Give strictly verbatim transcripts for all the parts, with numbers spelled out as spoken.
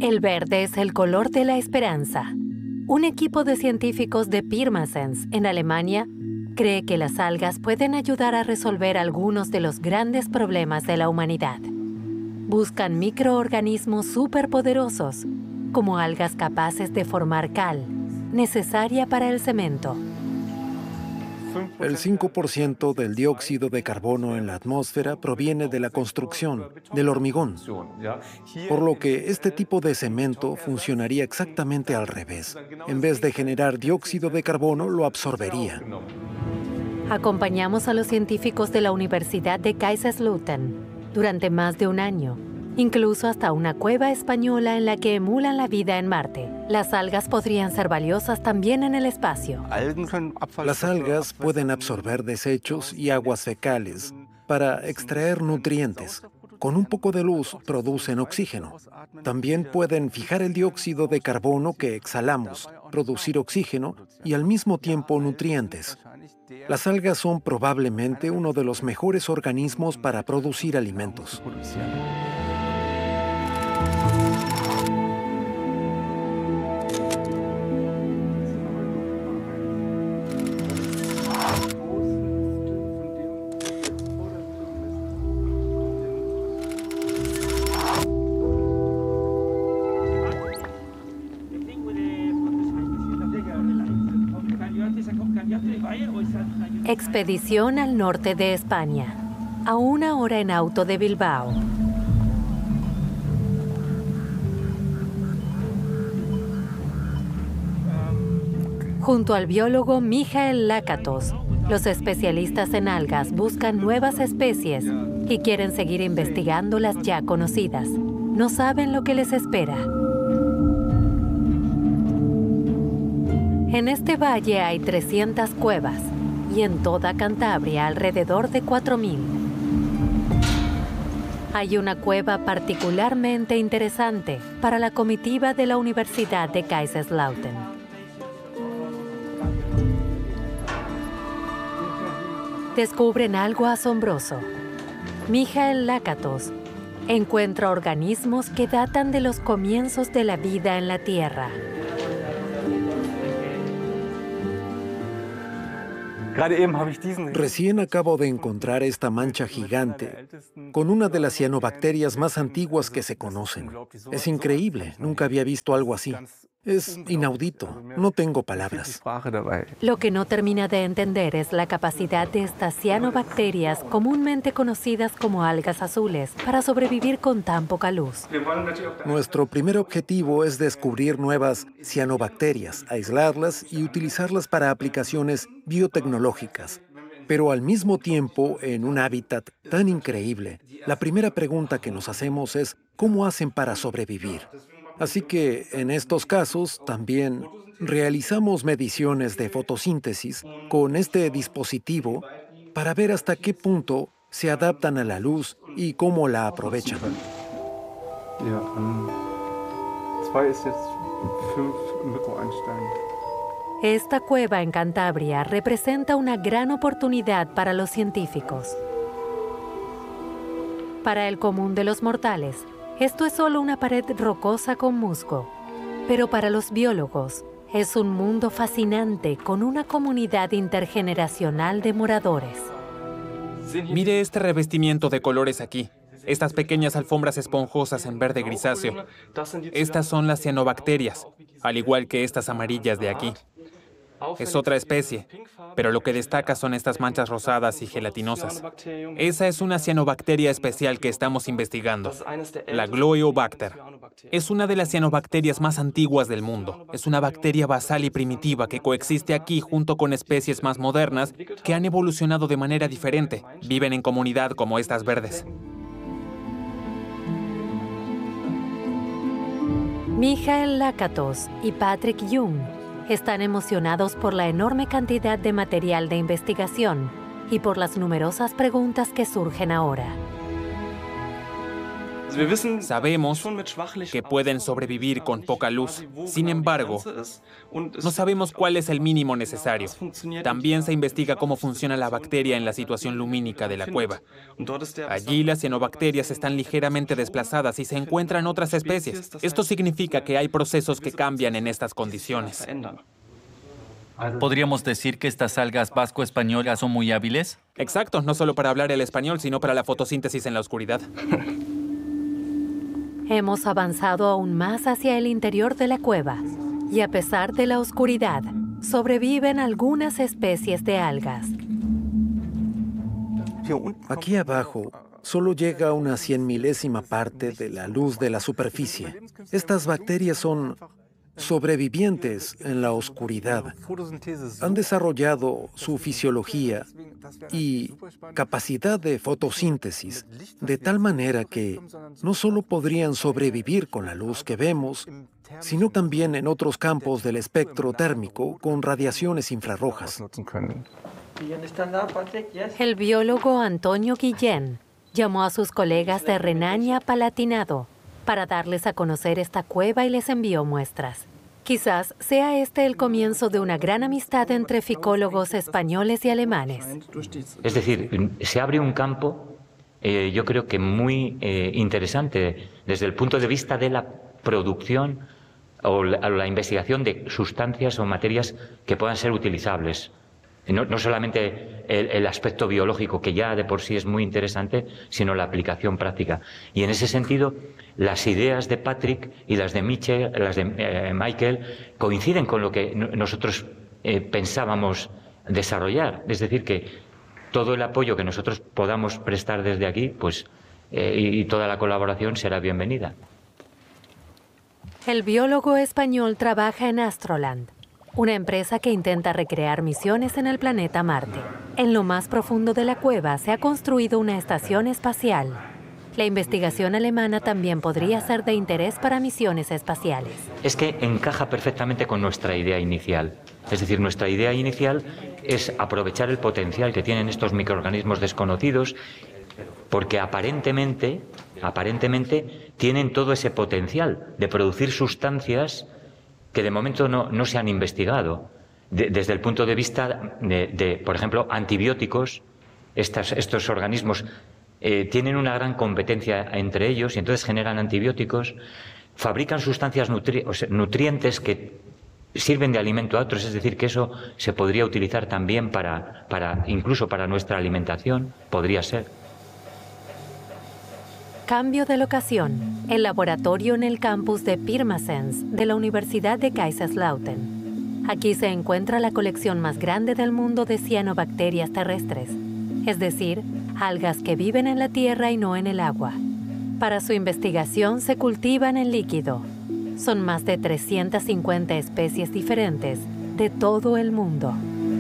El verde es el color de la esperanza. Un equipo de científicos de Pirmasens, en Alemania, cree que las algas pueden ayudar a resolver algunos de los grandes problemas de la humanidad. Buscan microorganismos superpoderosos, como algas capaces de formar cal, necesaria para el cemento. El cinco por ciento del dióxido de carbono en la atmósfera proviene de la construcción, del hormigón, por lo que este tipo de cemento funcionaría exactamente al revés. En vez de generar dióxido de carbono, lo absorbería. Acompañamos a los científicos de la Universidad de Kaiserslautern durante más de un año, incluso hasta una cueva española en la que emulan la vida en Marte. Las algas podrían ser valiosas también en el espacio. Las algas pueden absorber desechos y aguas fecales para extraer nutrientes. Con un poco de luz producen oxígeno. También pueden fijar el dióxido de carbono que exhalamos, producir oxígeno y al mismo tiempo nutrientes. Las algas son probablemente uno de los mejores organismos para producir alimentos. Expedición al norte de España, a una hora en auto de Bilbao. Junto al biólogo Michael Lakatos, los especialistas en algas buscan nuevas especies y quieren seguir investigando las ya conocidas. No saben lo que les espera. En este valle hay trescientas cuevas y en toda Cantabria alrededor de cuatro mil. Hay una cueva particularmente interesante para la comitiva de la Universidad de Kaiserslautern. Descubren algo asombroso. Michael Lakatos encuentra organismos que datan de los comienzos de la vida en la Tierra. Recién acabo de encontrar esta mancha gigante con una de las cianobacterias más antiguas que se conocen. Es increíble, nunca había visto algo así. Es inaudito, no tengo palabras. Lo que no termina de entender es la capacidad de estas cianobacterias, comúnmente conocidas como algas azules, para sobrevivir con tan poca luz. Nuestro primer objetivo es descubrir nuevas cianobacterias, aislarlas y utilizarlas para aplicaciones biotecnológicas. Pero al mismo tiempo, en un hábitat tan increíble, la primera pregunta que nos hacemos es ¿cómo hacen para sobrevivir? Así que, en estos casos, también realizamos mediciones de fotosíntesis con este dispositivo para ver hasta qué punto se adaptan a la luz y cómo la aprovechan. Esta cueva en Cantabria representa una gran oportunidad para los científicos. Para el común de los mortales, esto es solo una pared rocosa con musgo, pero para los biólogos es un mundo fascinante con una comunidad intergeneracional de moradores. Mire este revestimiento de colores aquí, estas pequeñas alfombras esponjosas en verde grisáceo. Estas son las cianobacterias, al igual que estas amarillas de aquí. Es otra especie, pero lo que destaca son estas manchas rosadas y gelatinosas. Esa es una cianobacteria especial que estamos investigando, la Gloeobacter. Es una de las cianobacterias más antiguas del mundo. Es una bacteria basal y primitiva que coexiste aquí junto con especies más modernas que han evolucionado de manera diferente. Viven en comunidad como estas verdes. Michael Lakatos y Patrick Jung están emocionados por la enorme cantidad de material de investigación y por las numerosas preguntas que surgen ahora. Sabemos que pueden sobrevivir con poca luz. Sin embargo, no sabemos cuál es el mínimo necesario. También se investiga cómo funciona la bacteria en la situación lumínica de la cueva. Allí las cianobacterias están ligeramente desplazadas y se encuentran otras especies. Esto significa que hay procesos que cambian en estas condiciones. ¿Podríamos decir que estas algas vasco-españolas son muy hábiles? Exacto, no solo para hablar el español, sino para la fotosíntesis en la oscuridad. Hemos avanzado aún más hacia el interior de la cueva y a pesar de la oscuridad, sobreviven algunas especies de algas. Aquí abajo solo llega una cien milésima parte de la luz de la superficie. Estas bacterias son sobrevivientes en la oscuridad. Han desarrollado su fisiología y capacidad de fotosíntesis de tal manera que no solo podrían sobrevivir con la luz que vemos, sino también en otros campos del espectro térmico con radiaciones infrarrojas. El biólogo Antonio Guillén llamó a sus colegas de Renania-Palatinado para darles a conocer esta cueva y les envió muestras. Quizás sea este el comienzo de una gran amistad entre ficólogos españoles y alemanes. Es decir, se abre un campo, eh, yo creo que muy eh, interesante desde el punto de vista de la producción o la, la investigación de sustancias o materias que puedan ser utilizables. No, no solamente el, el aspecto biológico, que ya de por sí es muy interesante, sino la aplicación práctica. Y en ese sentido, las ideas de Patrick y las de Michel, las de eh, Michael coinciden con lo que nosotros eh, pensábamos desarrollar. Es decir, que todo el apoyo que nosotros podamos prestar desde aquí, pues, eh, y, y toda la colaboración será bienvenida. El biólogo español trabaja en Astroland, una empresa que intenta recrear misiones en el planeta Marte. En lo más profundo de la cueva se ha construido una estación espacial. La investigación alemana también podría ser de interés para misiones espaciales. Es que encaja perfectamente con nuestra idea inicial. Es decir, nuestra idea inicial es aprovechar el potencial que tienen estos microorganismos desconocidos, porque aparentemente, aparentemente tienen todo ese potencial de producir sustancias que de momento no, no se han investigado. De, desde el punto de vista de, de por ejemplo, antibióticos, estas, estos organismos eh, tienen una gran competencia entre ellos y entonces generan antibióticos, fabrican sustancias nutri o sea, nutrientes que sirven de alimento a otros, es decir, que eso se podría utilizar también para, para incluso para nuestra alimentación, podría ser. Cambio de locación. El laboratorio en el campus de Pirmasens de la Universidad de Kaiserslautern. Aquí se encuentra la colección más grande del mundo de cianobacterias terrestres, es decir, algas que viven en la tierra y no en el agua. Para su investigación se cultivan en líquido. Son más de trescientas cincuenta especies diferentes de todo el mundo.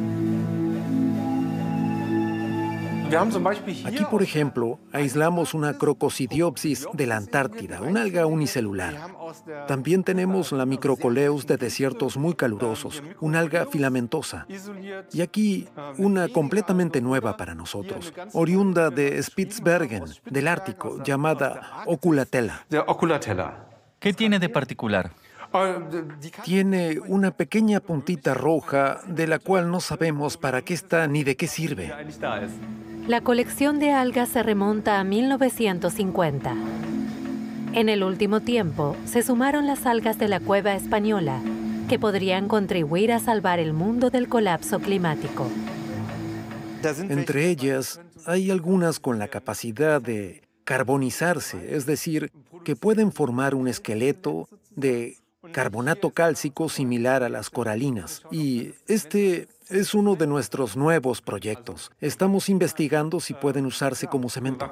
Aquí, por ejemplo, aislamos una Crocosidiopsis de la Antártida, una alga unicelular. También tenemos la Microcoleus de desiertos muy calurosos, una alga filamentosa. Y aquí, una completamente nueva para nosotros, oriunda de Spitsbergen, del Ártico, llamada Oculatella. ¿Qué tiene de particular? Tiene una pequeña puntita roja de la cual no sabemos para qué está ni de qué sirve. La colección de algas se remonta a mil novecientos cincuenta. En el último tiempo, se sumaron las algas de la cueva española, que podrían contribuir a salvar el mundo del colapso climático. Entre ellas, hay algunas con la capacidad de carbonizarse, es decir, que pueden formar un esqueleto de carbonato cálcico similar a las coralinas. Y este es uno de nuestros nuevos proyectos. Estamos investigando si pueden usarse como cemento.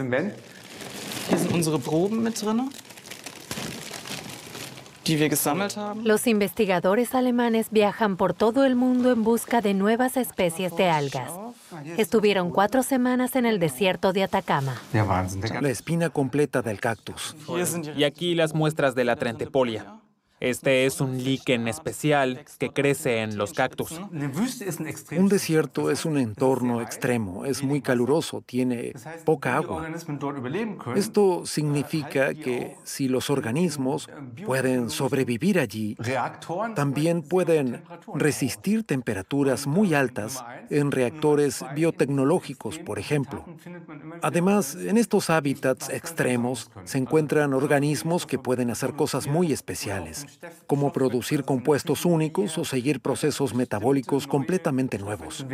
Los investigadores alemanes viajan por todo el mundo en busca de nuevas especies de algas. Estuvieron cuatro semanas en el desierto de Atacama. La espina completa del cactus. Y aquí las muestras de la Trentepolia. Este es un líquen especial que crece en los cactus. Un desierto es un entorno extremo, es muy caluroso, tiene poca agua. Esto significa que si los organismos pueden sobrevivir allí, también pueden resistir temperaturas muy altas en reactores biotecnológicos, por ejemplo. Además, en estos hábitats extremos se encuentran organismos que pueden hacer cosas muy especiales, como producir compuestos únicos o seguir procesos metabólicos completamente nuevos.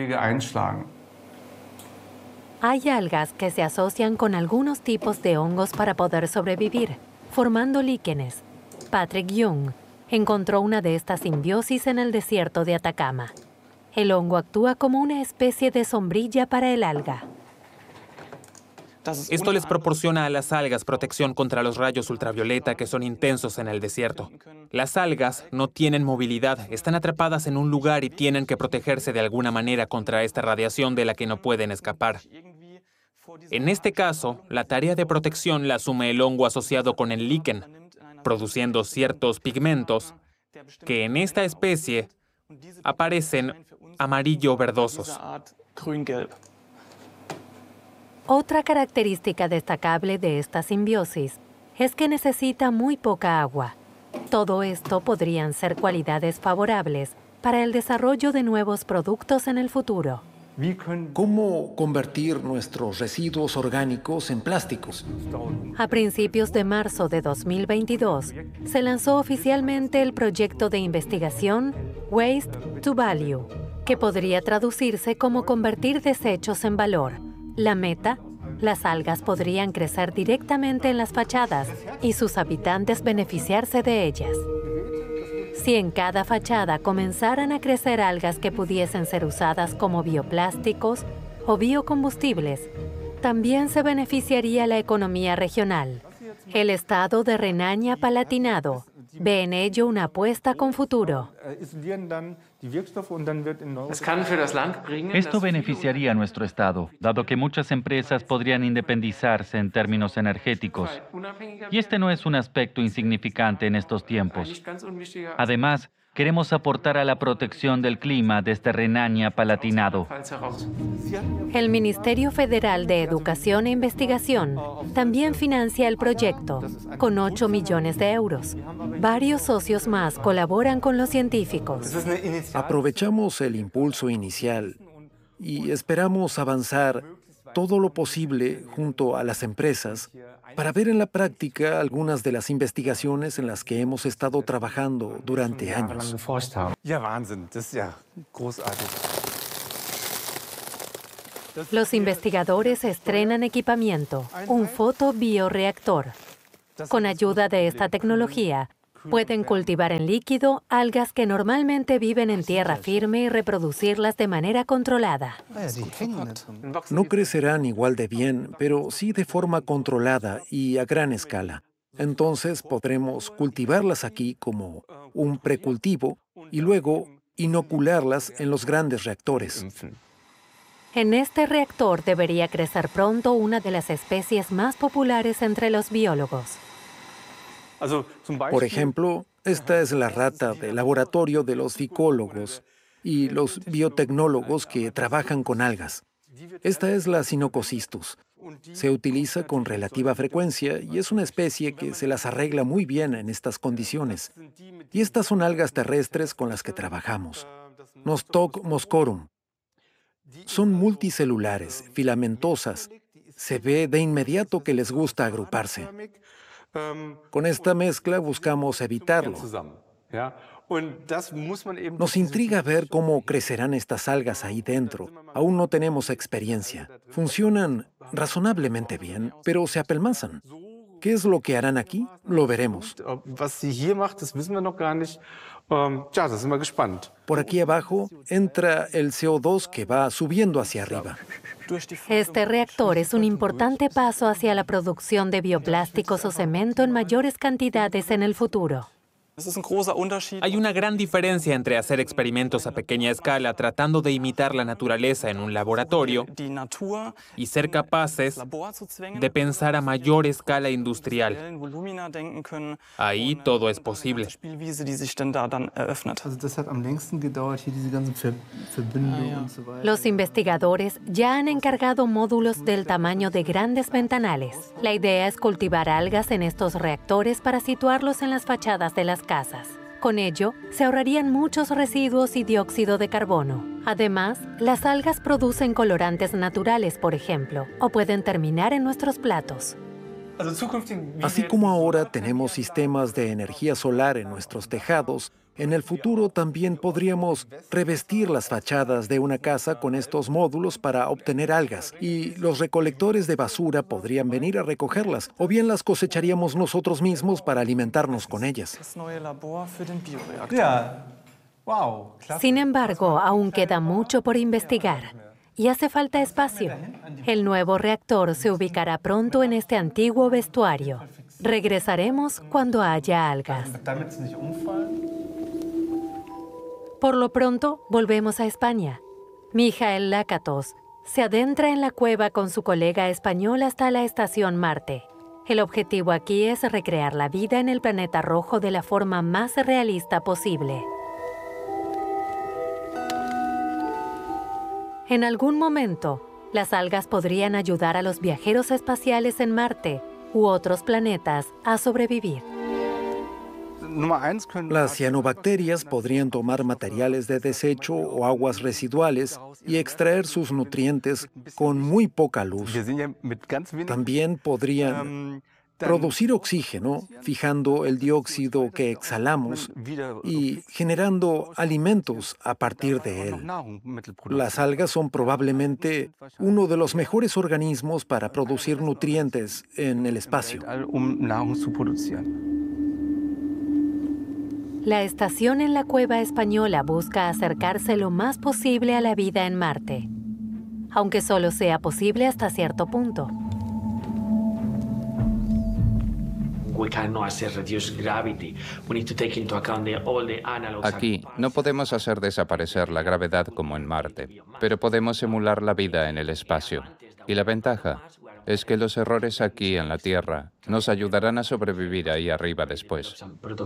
Hay algas que se asocian con algunos tipos de hongos para poder sobrevivir, formando líquenes. Patrick Young encontró una de estas simbiosis en el desierto de Atacama. El hongo actúa como una especie de sombrilla para el alga. Esto les proporciona a las algas protección contra los rayos ultravioleta que son intensos en el desierto. Las algas no tienen movilidad, están atrapadas en un lugar y tienen que protegerse de alguna manera contra esta radiación de la que no pueden escapar. En este caso, la tarea de protección la asume el hongo asociado con el líquen, produciendo ciertos pigmentos que en esta especie aparecen amarillo-verdosos. Otra característica destacable de esta simbiosis es que necesita muy poca agua. Todo esto podrían ser cualidades favorables para el desarrollo de nuevos productos en el futuro. ¿Cómo convertir nuestros residuos orgánicos en plásticos? A principios de marzo de dos mil veintidós, se lanzó oficialmente el proyecto de investigación Waste to Value, que podría traducirse como convertir desechos en valor. La meta, las algas podrían crecer directamente en las fachadas y sus habitantes beneficiarse de ellas. Si en cada fachada comenzaran a crecer algas que pudiesen ser usadas como bioplásticos o biocombustibles, también se beneficiaría la economía regional. El estado de Renania-Palatinado ve en ello una apuesta con futuro. Esto beneficiaría a nuestro estado, dado que muchas empresas podrían independizarse en términos energéticos. Y este no es un aspecto insignificante en estos tiempos. Además, queremos aportar a la protección del clima desde Renania-Palatinado. El Ministerio Federal de Educación e Investigación también financia el proyecto, con ocho millones de euros. Varios socios más colaboran con los científicos. Aprovechamos el impulso inicial y esperamos avanzar todo lo posible junto a las empresas para ver en la práctica algunas de las investigaciones en las que hemos estado trabajando durante años. Los investigadores estrenan equipamiento, un fotobioreactor. Con ayuda de esta tecnología, pueden cultivar en líquido algas que normalmente viven en tierra firme y reproducirlas de manera controlada. No crecerán igual de bien, pero sí de forma controlada y a gran escala. Entonces podremos cultivarlas aquí como un precultivo y luego inocularlas en los grandes reactores. En este reactor debería crecer pronto una de las especies más populares entre los biólogos. Por ejemplo, esta es la rata de laboratorio de los ficólogos y los biotecnólogos que trabajan con algas. Esta es la Sinocosistus. Se utiliza con relativa frecuencia y es una especie que se las arregla muy bien en estas condiciones. Y estas son algas terrestres con las que trabajamos. Nostoc moscorum. Son multicelulares, filamentosas. Se ve de inmediato que les gusta agruparse. Con esta mezcla buscamos evitarlo. Nos intriga ver cómo crecerán estas algas ahí dentro. Aún no tenemos experiencia. Funcionan razonablemente bien, pero se apelmazan. ¿Qué es lo que harán aquí? Lo veremos. Por aquí abajo entra el C O dos que va subiendo hacia arriba. Este reactor es un importante paso hacia la producción de bioplásticos o cemento en mayores cantidades en el futuro. Hay una gran diferencia entre hacer experimentos a pequeña escala tratando de imitar la naturaleza en un laboratorio y ser capaces de pensar a mayor escala industrial. Ahí todo es posible. Los investigadores ya han encargado módulos del tamaño de grandes ventanales. La idea es cultivar algas en estos reactores para situarlos en las fachadas de las casas. Con ello, se ahorrarían muchos residuos y dióxido de carbono. Además, las algas producen colorantes naturales, por ejemplo, o pueden terminar en nuestros platos. Así como ahora tenemos sistemas de energía solar en nuestros tejados, en el futuro también podríamos revestir las fachadas de una casa con estos módulos para obtener algas, y los recolectores de basura podrían venir a recogerlas, o bien las cosecharíamos nosotros mismos para alimentarnos con ellas. Sin embargo, aún queda mucho por investigar. Y hace falta espacio. El nuevo reactor se ubicará pronto en este antiguo vestuario. Regresaremos cuando haya algas. Por lo pronto, volvemos a España. Mijael Lakatos se adentra en la cueva con su colega español hasta la estación Marte. El objetivo aquí es recrear la vida en el planeta rojo de la forma más realista posible. En algún momento, las algas podrían ayudar a los viajeros espaciales en Marte u otros planetas a sobrevivir. Las cianobacterias podrían tomar materiales de desecho o aguas residuales y extraer sus nutrientes con muy poca luz. También podrían producir oxígeno, fijando el dióxido que exhalamos y generando alimentos a partir de él. Las algas son probablemente uno de los mejores organismos para producir nutrientes en el espacio. La estación en la cueva española busca acercarse lo más posible a la vida en Marte, aunque solo sea posible hasta cierto punto. Aquí no podemos hacer desaparecer la gravedad como en Marte, pero podemos emular la vida en el espacio. Y la ventaja es que los errores aquí en la Tierra nos ayudarán a sobrevivir ahí arriba después. Claro,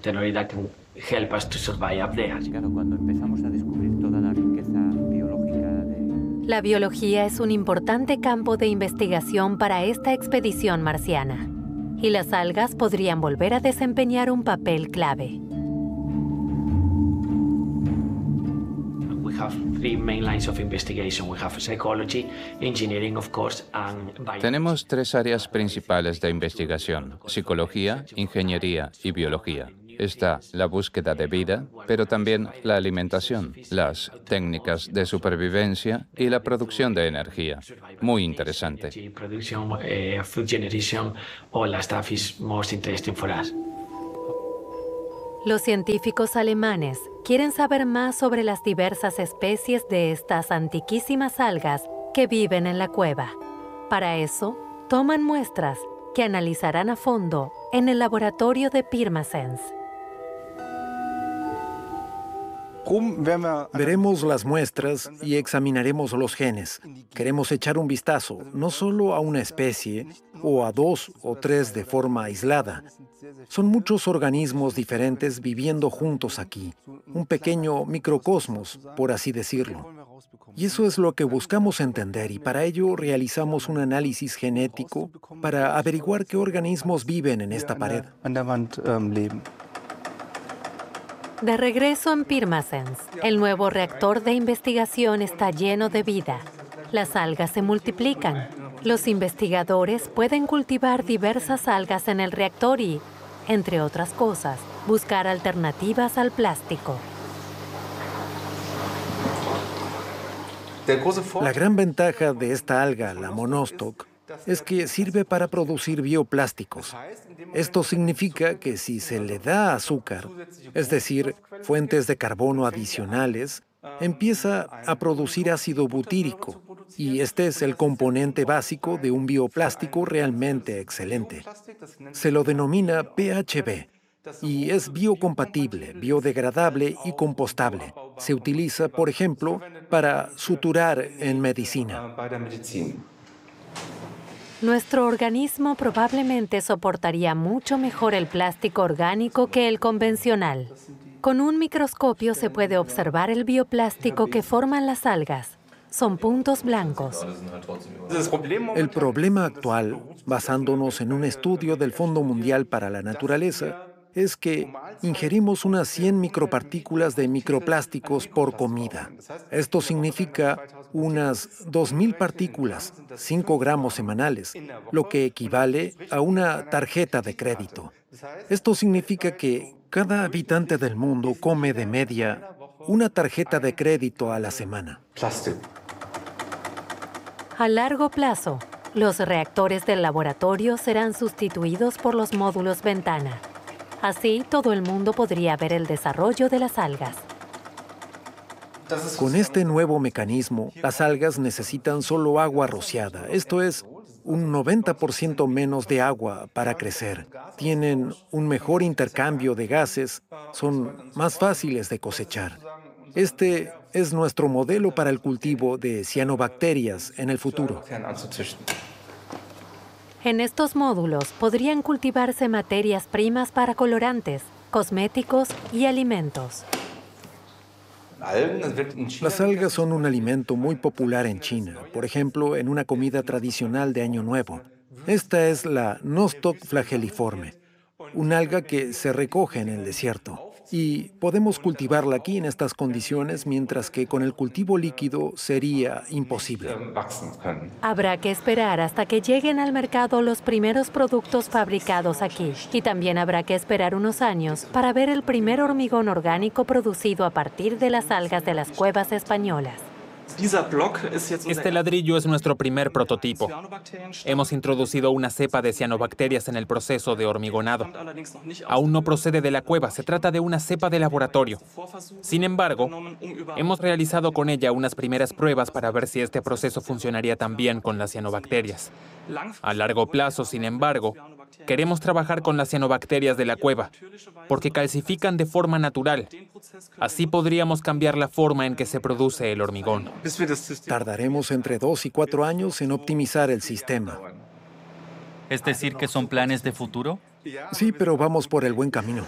cuando empezamos a descubrir toda la riqueza biológica de... La biología es un importante campo de investigación para esta expedición marciana, y las algas podrían volver a desempeñar un papel clave. Tenemos tres áreas principales de investigación: psicología, ingeniería y biología. Está la búsqueda de vida, pero también la alimentación, las técnicas de supervivencia y la producción de energía. Muy interesante. Los científicos alemanes quieren saber más sobre las diversas especies de estas antiquísimas algas que viven en la cueva. Para eso, toman muestras que analizarán a fondo en el laboratorio de Pirmasens. Veremos las muestras y examinaremos los genes. Queremos echar un vistazo no solo a una especie o a dos o tres de forma aislada. Son muchos organismos diferentes viviendo juntos aquí, un pequeño microcosmos, por así decirlo. Y eso es lo que buscamos entender, y para ello realizamos un análisis genético para averiguar qué organismos viven en esta pared. De regreso en Pirmasens, el nuevo reactor de investigación está lleno de vida. Las algas se multiplican. Los investigadores pueden cultivar diversas algas en el reactor y, entre otras cosas, buscar alternativas al plástico. La gran ventaja de esta alga, la monostoc, es que sirve para producir bioplásticos. Esto significa que si se le da azúcar, es decir, fuentes de carbono adicionales, empieza a producir ácido butírico, y este es el componente básico de un bioplástico realmente excelente. Se lo denomina P H B, y es biocompatible, biodegradable y compostable. Se utiliza, por ejemplo, para suturar en medicina. Nuestro organismo probablemente soportaría mucho mejor el plástico orgánico que el convencional. Con un microscopio se puede observar el bioplástico que forman las algas. Son puntos blancos. El problema actual, basándonos en un estudio del Fondo Mundial para la Naturaleza, es que ingerimos unas cien micropartículas de microplásticos por comida. Esto significa unas dos mil partículas, cinco gramos semanales, lo que equivale a una tarjeta de crédito. Esto significa que cada habitante del mundo come de media una tarjeta de crédito a la semana. A largo plazo, los reactores del laboratorio serán sustituidos por los módulos ventana. Así, todo el mundo podría ver el desarrollo de las algas. Con este nuevo mecanismo, las algas necesitan solo agua rociada, esto es, un noventa por ciento menos de agua para crecer. Tienen un mejor intercambio de gases, son más fáciles de cosechar. Este es nuestro modelo para el cultivo de cianobacterias en el futuro. En estos módulos podrían cultivarse materias primas para colorantes, cosméticos y alimentos. Las algas son un alimento muy popular en China, por ejemplo, en una comida tradicional de Año Nuevo. Esta es la Nostoc flageliforme, un alga que se recoge en el desierto. Y podemos cultivarla aquí en estas condiciones, mientras que con el cultivo líquido sería imposible. Habrá que esperar hasta que lleguen al mercado los primeros productos fabricados aquí. Y también habrá que esperar unos años para ver el primer hormigón orgánico producido a partir de las algas de las cuevas españolas. Este ladrillo es nuestro primer prototipo. Hemos introducido una cepa de cianobacterias en el proceso de hormigonado. Aún no procede de la cueva, se trata de una cepa de laboratorio. Sin embargo, hemos realizado con ella unas primeras pruebas para ver si este proceso funcionaría también con las cianobacterias. A largo plazo, sin embargo, queremos trabajar con las cianobacterias de la cueva, porque calcifican de forma natural. Así podríamos cambiar la forma en que se produce el hormigón. Tardaremos entre dos y cuatro años en optimizar el sistema. ¿Es decir, que son planes de futuro? Sí, pero vamos por el buen camino.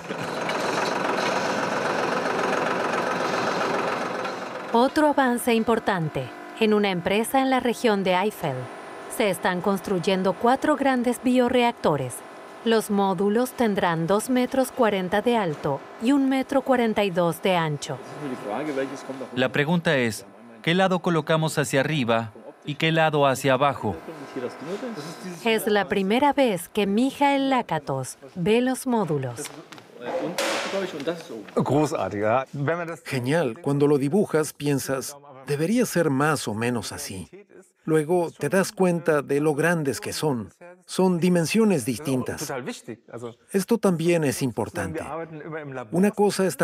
Otro avance importante. En una empresa en la región de Eifel, se están construyendo cuatro grandes bioreactores. Los módulos tendrán dos metros cuarenta de alto y un metro cuarenta y dos de ancho. La pregunta es, ¿qué lado colocamos hacia arriba y qué lado hacia abajo? Es la primera vez que Michael Lakatos ve los módulos. Genial. Cuando lo dibujas, piensas, debería ser más o menos así. Luego te das cuenta de lo grandes que son. Son dimensiones distintas. Esto también es importante. Una cosa es